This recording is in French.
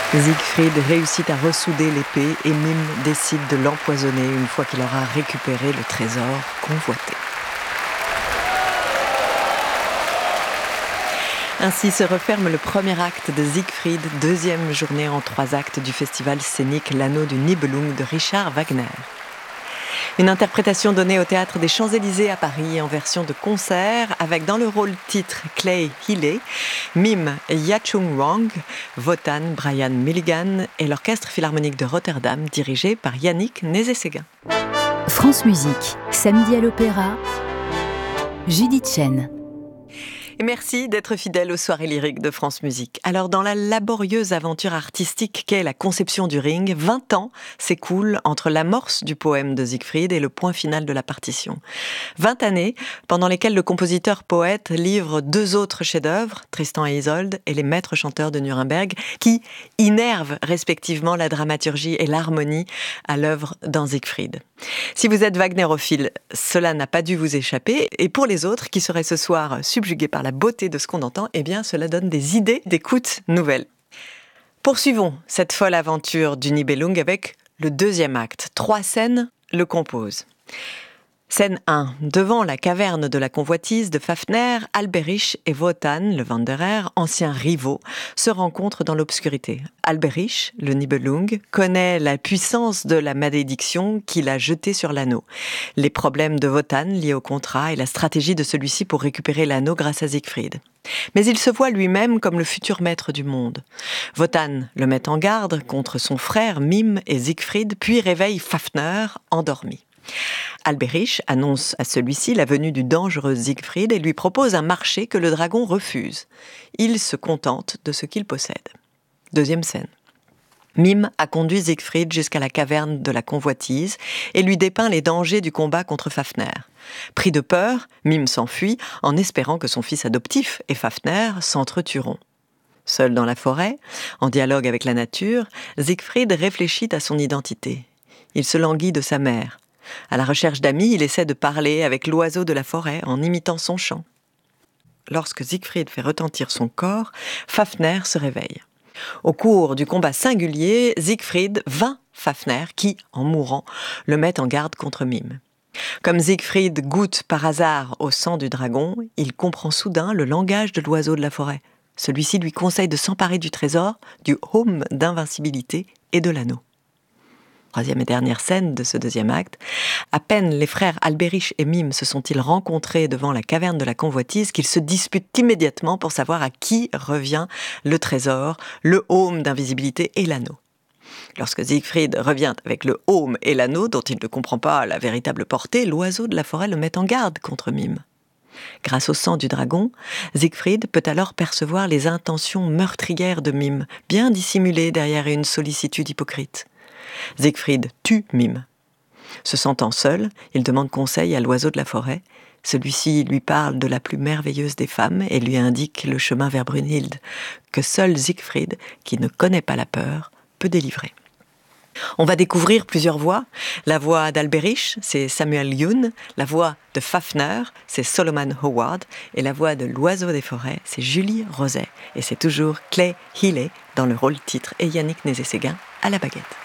Siegfried réussit à ressouder l'épée et Mime décide de l'empoisonner une fois qu'il aura récupéré le trésor convoité. Ainsi se referme le premier acte de Siegfried, deuxième journée en 3 actes du festival scénique L'Anneau du Nibelung de Richard Wagner. Une interprétation donnée au Théâtre des Champs-Élysées à Paris en version de concert avec dans le rôle titre Clay Healey, Mime Yachung Wang, Wotan Brian Milligan et l'Orchestre Philharmonique de Rotterdam dirigé par Yannick Nézet-Séguin. France Musique, samedi à l'Opéra, Judith Chen. Et merci d'être fidèle aux soirées lyriques de France Musique. Alors, dans la laborieuse aventure artistique qu'est la conception du Ring, 20 ans s'écoulent entre l'amorce du poème de Siegfried et le point final de la partition. 20 années pendant lesquelles le compositeur-poète livre 2 autres chefs-d'œuvre, Tristan et Isolde et les maîtres chanteurs de Nuremberg, qui innervent respectivement la dramaturgie et l'harmonie à l'œuvre dans Siegfried. Si vous êtes wagnérophile, cela n'a pas dû vous échapper. Et pour les autres qui seraient ce soir subjugués par la beauté de ce qu'on entend, eh bien cela donne des idées d'écoute nouvelles. Poursuivons cette folle aventure du Nibelung avec le 2e acte. 3 scènes le composent. Scène 1. Devant la caverne de la convoitise de Fafner, Alberich et Wotan, le Wanderer, anciens rivaux, se rencontrent dans l'obscurité. Alberich, le Nibelung, connaît la puissance de la malédiction qu'il a jetée sur l'anneau. Les problèmes de Wotan liés au contrat et la stratégie de celui-ci pour récupérer l'anneau grâce à Siegfried. Mais il se voit lui-même comme le futur maître du monde. Wotan le met en garde contre son frère Mime et Siegfried, puis réveille Fafner, endormi. Alberich annonce à celui-ci la venue du dangereux Siegfried et lui propose un marché que le dragon refuse. Il se contente de ce qu'il possède. 2e scène. Mime a conduit Siegfried jusqu'à la caverne de la convoitise et lui dépeint les dangers du combat contre Fafner. Pris de peur, Mime s'enfuit en espérant que son fils adoptif et Fafner s'entretueront. Seul dans la forêt, en dialogue avec la nature, Siegfried réfléchit à son identité. Il se languit de sa mère. À la recherche d'amis, il essaie de parler avec l'oiseau de la forêt en imitant son chant. Lorsque Siegfried fait retentir son corps, Fafner se réveille. Au cours du combat singulier, Siegfried vainc Fafner qui, en mourant, le met en garde contre Mime. Comme Siegfried goûte par hasard au sang du dragon, il comprend soudain le langage de l'oiseau de la forêt. Celui-ci lui conseille de s'emparer du trésor, du haume d'invincibilité et de l'anneau. 3e et dernière scène de ce 2e acte. À peine les frères Alberich et Mime se sont-ils rencontrés devant la caverne de la convoitise qu'ils se disputent immédiatement pour savoir à qui revient le trésor, le haume d'invisibilité et l'anneau. Lorsque Siegfried revient avec le haume et l'anneau, dont il ne comprend pas la véritable portée, l'oiseau de la forêt le met en garde contre Mime. Grâce au sang du dragon, Siegfried peut alors percevoir les intentions meurtrières de Mime, bien dissimulées derrière une sollicitude hypocrite. Siegfried tue Mime. Se sentant seul, il demande conseil à l'oiseau de la forêt. Celui-ci lui parle de la plus merveilleuse des femmes et lui indique le chemin vers Brunhilde, que seul Siegfried, qui ne connaît pas la peur, peut délivrer. On va découvrir plusieurs voix. La voix d'Alberich, c'est Samuel Youn. La voix de Fafner, c'est Solomon Howard. Et la voix de l'oiseau des forêts, c'est Julie Roset. Et c'est toujours Clay Healey dans le rôle titre et Yannick Nézet-Séguin à la baguette.